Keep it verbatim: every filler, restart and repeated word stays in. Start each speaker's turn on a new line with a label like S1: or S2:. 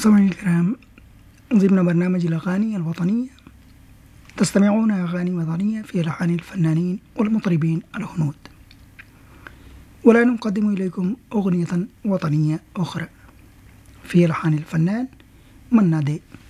S1: مستمعينا الكرام، ضمن برنامج الأغاني الوطنية تستمعون أغاني وطنية في ألحان الفنانين والمطربين الهنود، والآن نقدم إليكم أغنية وطنية أخرى في ألحان الفنان منادي.